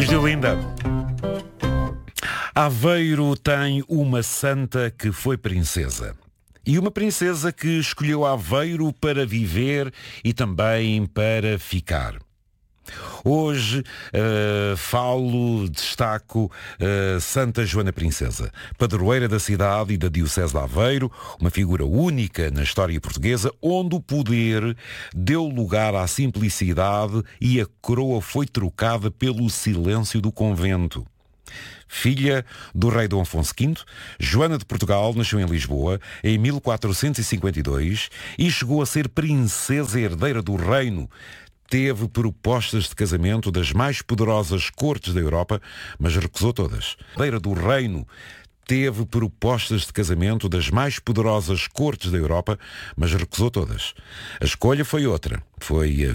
Luís de Olinda. Aveiro tem uma santa que foi princesa. E uma princesa que escolheu Aveiro para viver e também para ficar. Hoje destaco Santa Joana Princesa, padroeira da cidade e da Diocese de Aveiro, uma figura única na história portuguesa, onde o poder deu lugar à simplicidade e a coroa foi trocada pelo silêncio do convento. Filha do rei Dom Afonso V, Joana de Portugal nasceu em Lisboa em 1452 e chegou a ser princesa herdeira do reino. Teve propostas de casamento das mais poderosas cortes da Europa, mas recusou todas. Herdeira do reino teve propostas de casamento das mais poderosas cortes da Europa, mas recusou todas. A escolha foi outra. Foi